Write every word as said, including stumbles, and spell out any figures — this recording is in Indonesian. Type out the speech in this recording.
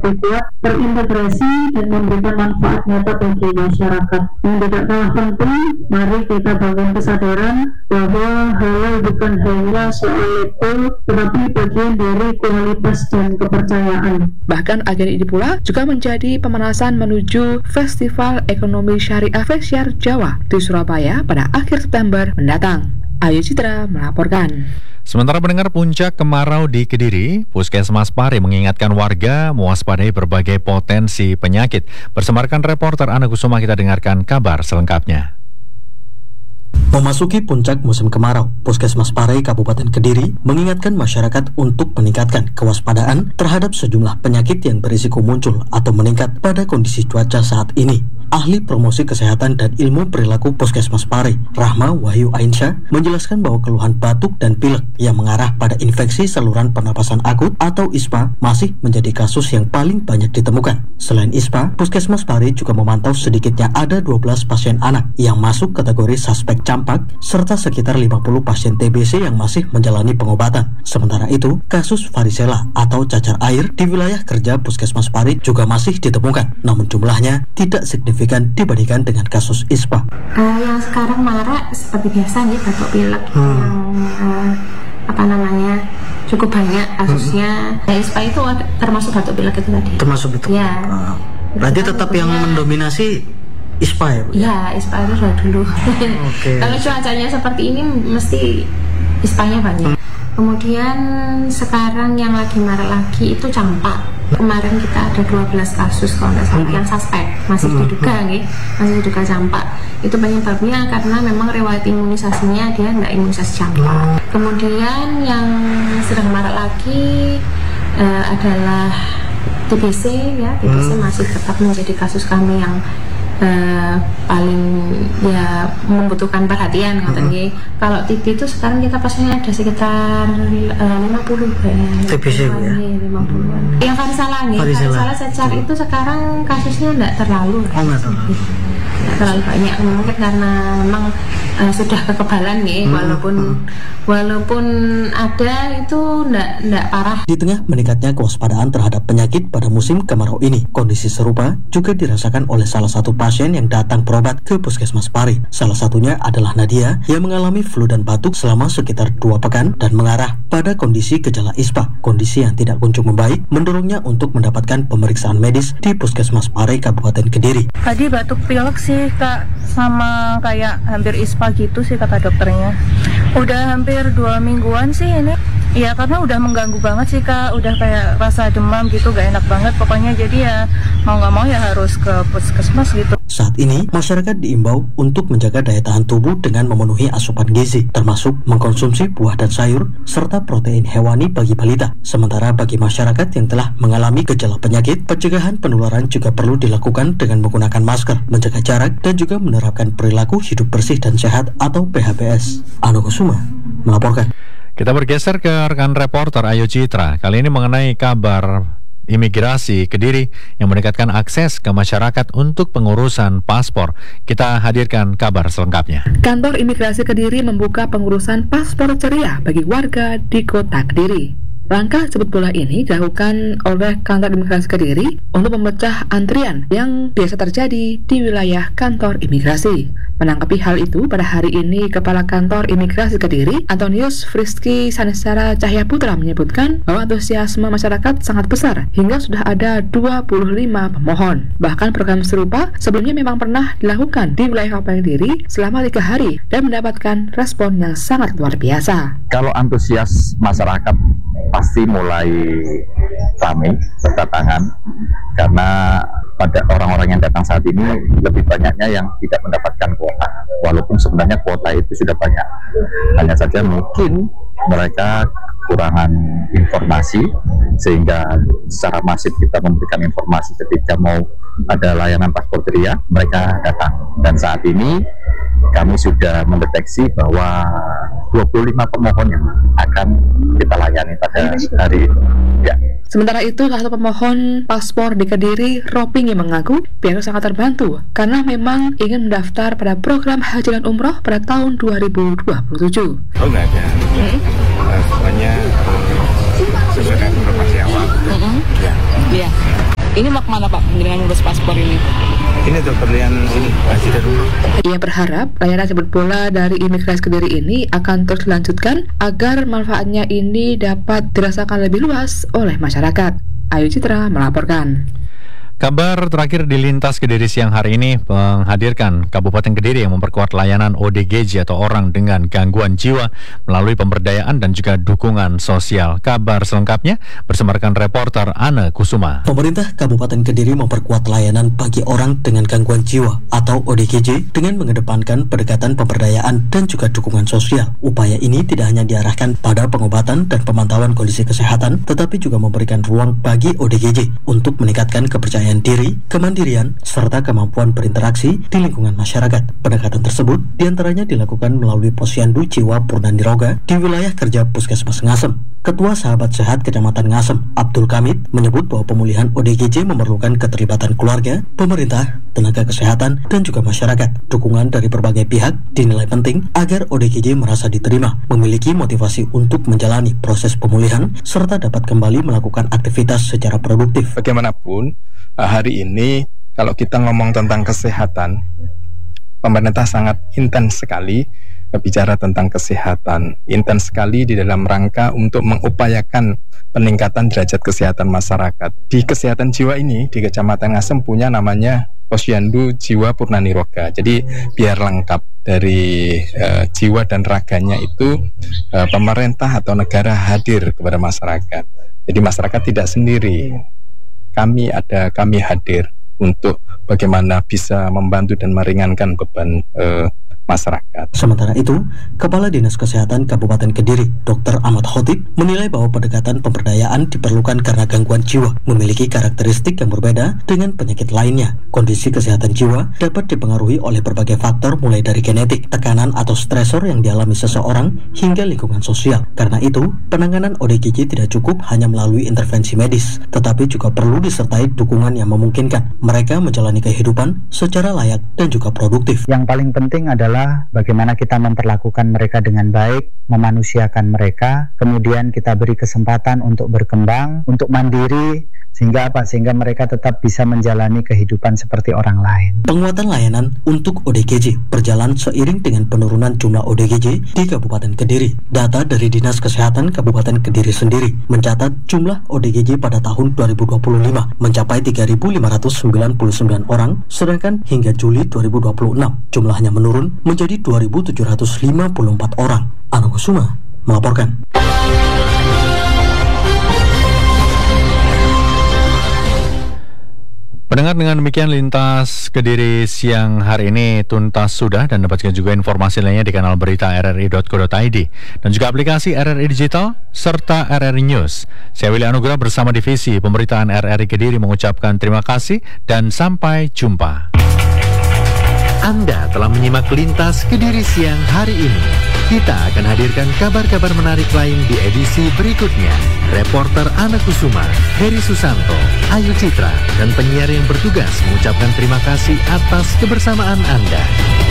lebih kuat, terintegrasi, dan memberikan manfaat nyata bagi masyarakat. Yang tidak kalah penting, mari kita bangun kesadaran bahwa halal bukan hanya soal label, tetapi bagian dari kualitas dan kepercayaan. Bahkan agenda ini pula juga menjadi pemanasan menuju Festival Ekonomi Syariah Fesyar Jawa di Surabaya pada akhir September mendatang. Ayu Citra melaporkan. Sementara mendengar puncak kemarau di Kediri, Puskesmas Pare mengingatkan warga mewaspadai berbagai potensi penyakit. Bersemarkan reporter Ana Kusuma, kita dengarkan kabar selengkapnya. Memasuki puncak musim kemarau, Puskesmas Pare Kabupaten Kediri mengingatkan masyarakat untuk meningkatkan kewaspadaan terhadap sejumlah penyakit yang berisiko muncul atau meningkat pada kondisi cuaca saat ini. Ahli Promosi Kesehatan dan Ilmu Perilaku Puskesmas Pare, Rahma Wahyu Ainsyah, menjelaskan bahwa keluhan batuk dan pilek yang mengarah pada infeksi saluran pernapasan akut atau I S P A masih menjadi kasus yang paling banyak ditemukan. Selain I S P A, Puskesmas Pare juga memantau sedikitnya ada dua belas pasien anak yang masuk kategori suspek campak, serta sekitar lima puluh pasien T B C yang masih menjalani pengobatan. Sementara itu, kasus varicella atau cacar air di wilayah kerja Puskesmas Pare juga masih ditemukan, namun jumlahnya tidak signifikan dibandingkan dengan kasus I S P A. Uh, yang sekarang marak seperti biasa nih, batuk pilek hmm. yang uh, apa namanya cukup banyak kasusnya. Hmm. I S P A itu termasuk batuk pilek itu tadi. Termasuk itu. Ya. Uh, berarti tetap yang mendominasi I S P A ya? Iya, I S P A itu sudah dulu. Okay. Kalau cuacanya seperti ini mesti I S P A-nya banyak. Hmm. Kemudian sekarang yang lagi marak lagi itu campak. Kemarin kita ada dua belas kasus kalau nggak salah, hmm. yang suspek masih hmm. diduga nih, masih diduga campak. Itu penyebabnya karena memang riwayat imunisasinya dia nggak imunisasi campak. Hmm. Kemudian yang sedang marak lagi uh, adalah T B C ya, T B C hmm. masih tetap menjadi kasus kami yang Uh, paling ya membutuhkan perhatian. Mm-hmm. Kalau T B itu sekarang kita pasiennya ada sekitar uh, lima puluh T B C ya? lima puluhan. Yang varicella nih, varicella cacar itu sekarang kasusnya tidak terlalu. Oh, enggak terlalu. Tidak terlalu banyak, mungkin karena memang uh, sudah kekebalan nih, hmm, walaupun hmm. walaupun ada itu tidak tidak parah. Di tengah meningkatnya kewaspadaan terhadap penyakit pada musim kemarau ini, kondisi serupa juga dirasakan oleh salah satu pasien yang datang berobat ke Puskesmas Pare. Salah satunya adalah Nadia yang mengalami flu dan batuk selama sekitar dua pekan dan mengarah pada kondisi gejala I S P A. Kondisi yang tidak kunjung membaik mendorongnya untuk mendapatkan pemeriksaan medis di Puskesmas Pare Kabupaten Kediri. Tadi batuk pilek sih Kak, sama kayak hampir I S P A gitu sih kata dokternya. Udah hampir dua mingguan sih ini. Iya, karena udah mengganggu banget sih Kak, udah kayak rasa demam gitu, gak enak banget pokoknya. Jadi ya mau gak mau ya harus ke puskesmas gitu. Saat ini, masyarakat diimbau untuk menjaga daya tahan tubuh dengan memenuhi asupan gizi, termasuk mengkonsumsi buah dan sayur, serta protein hewani bagi balita. Sementara bagi masyarakat yang telah mengalami gejala penyakit, pencegahan penularan juga perlu dilakukan dengan menggunakan masker, menjaga jarak, dan juga menerapkan perilaku hidup bersih dan sehat atau P H B S. Ana Kusuma melaporkan. Kita bergeser ke rekan reporter Ayu Citra. Kali ini mengenai kabar imigrasi Kediri yang mendekatkan akses ke masyarakat untuk pengurusan paspor. Kita hadirkan kabar selengkapnya. Kantor Imigrasi Kediri membuka pengurusan paspor ceria bagi warga di kota Kediri. Langkah tersebut pula ini dilakukan oleh Kantor Imigrasi Kediri untuk memecah antrian yang biasa terjadi di wilayah kantor imigrasi. Menanggapi hal itu, pada hari ini Kepala Kantor Imigrasi Kediri, Antonius Friski Sanesara Cahya Putra, menyebutkan bahwa antusiasme masyarakat sangat besar hingga sudah ada dua puluh lima pemohon. Bahkan program serupa sebelumnya memang pernah dilakukan di wilayah Kabupaten Kediri selama tiga hari dan mendapatkan respon yang sangat luar biasa. Kalau antusias masyarakat pasti mulai ramai berdatangan karena pada orang-orang yang datang saat ini lebih banyaknya yang tidak mendapatkan kuota, walaupun sebenarnya kuota itu sudah banyak, hanya saja mungkin mereka kekurangan informasi sehingga secara masif kita memberikan informasi ketika mau ada layanan paspor ceria mereka datang. Dan saat ini kami sudah mendeteksi bahwa dua puluh lima pemohon yang akan kita layani pada hari ini. Ya. Sementara itu, salah satu pemohon paspor di Kediri, Roping, yang mengaku pihaknya sangat terbantu karena memang ingin mendaftar pada program haji dan umroh pada tahun dua ribu dua puluh tujuh. Oh, nggak ada. Hmm? Nah, semuanya sesuai dengan informasi awal. Hmm? Ya. Ya. Ini mau kemana Pak dengan ngurus paspor ini? Ini untuk pembelian ini haji dari rumah. Ia berharap layanan jemput bola dari Imigrasi Kediri ini akan terus dilanjutkan agar manfaatnya ini dapat dirasakan lebih luas oleh masyarakat. Ayu Citra melaporkan. Kabar terakhir di Lintas Kediri siang hari ini menghadirkan Kabupaten Kediri yang memperkuat layanan O D G J atau orang dengan gangguan jiwa melalui pemberdayaan dan juga dukungan sosial. Kabar selengkapnya bersama rekan reporter Anne Kusuma. Pemerintah Kabupaten Kediri memperkuat layanan bagi orang dengan gangguan jiwa atau O D G J dengan mengedepankan pendekatan pemberdayaan dan juga dukungan sosial. Upaya ini tidak hanya diarahkan pada pengobatan dan pemantauan kondisi kesehatan, tetapi juga memberikan ruang bagi O D G J untuk meningkatkan kepercayaan diri, kemandirian, serta kemampuan berinteraksi di lingkungan masyarakat. Pendekatan tersebut diantaranya dilakukan melalui Posyandu Jiwa Purnaniroga di wilayah kerja Puskesmas Ngasem. Ketua Sahabat Sehat Kecamatan Ngasem, Abdul Kamid, menyebut bahwa pemulihan O D G J memerlukan keterlibatan keluarga, pemerintah, tenaga kesehatan, dan juga masyarakat. Dukungan dari berbagai pihak dinilai penting agar O D G J merasa diterima, memiliki motivasi untuk menjalani proses pemulihan, serta dapat kembali melakukan aktivitas secara produktif. Bagaimanapun, hari ini kalau kita ngomong tentang kesehatan, pemerintah sangat intens sekali bicara tentang kesehatan, intens sekali di dalam rangka untuk mengupayakan peningkatan derajat kesehatan masyarakat. Di kesehatan jiwa ini di Kecamatan Ngasem punya namanya Posyandu Jiwa Purnaniroga. Jadi biar lengkap dari uh, jiwa dan raganya itu uh, pemerintah atau negara hadir kepada masyarakat. Jadi masyarakat tidak sendiri. Kami ada, kami hadir untuk bagaimana bisa membantu dan meringankan beban uh, masyarakat. Sementara itu, Kepala Dinas Kesehatan Kabupaten Kediri, Dokter Ahmad Khotib, menilai bahwa pendekatan pemberdayaan diperlukan karena gangguan jiwa memiliki karakteristik yang berbeda dengan penyakit lainnya. Kondisi kesehatan jiwa dapat dipengaruhi oleh berbagai faktor mulai dari genetik, tekanan atau stresor yang dialami seseorang hingga lingkungan sosial. Karena itu, penanganan O D G J tidak cukup hanya melalui intervensi medis, tetapi juga perlu disertai dukungan yang memungkinkan mereka menjalani kehidupan secara layak dan juga produktif. Yang paling penting adalah bagaimana kita memperlakukan mereka dengan baik, memanusiakan mereka, kemudian kita beri kesempatan untuk berkembang, untuk mandiri, sehingga apa? Sehingga mereka tetap bisa menjalani kehidupan seperti orang lain. Penguatan layanan untuk O D G J berjalan seiring dengan penurunan jumlah O D G J di Kabupaten Kediri. Data dari Dinas Kesehatan Kabupaten Kediri sendiri mencatat jumlah O D G J pada tahun dua ribu dua puluh lima mencapai tiga ribu lima ratus sembilan puluh sembilan orang, sedangkan hingga Juli dua ribu dua puluh enam jumlahnya menurun menjadi dua ribu tujuh ratus lima puluh empat orang. Anne Kusuma melaporkan. Pendengar, dengan demikian Lintas Kediri siang hari ini tuntas sudah, dan dapatkan juga informasi lainnya di kanal berita r r i dot co dot i d dan juga aplikasi R R I Digital serta R R I News. Saya Willy Anugrah bersama Divisi Pemberitaan R R I Kediri mengucapkan terima kasih dan sampai jumpa. Anda telah menyimak Lintas Kediri siang hari ini. Kita akan hadirkan kabar-kabar menarik lain di edisi berikutnya. Reporter Anne Kusuma, Heri Susanto, Ayu Citra, dan penyiar yang bertugas mengucapkan terima kasih atas kebersamaan Anda.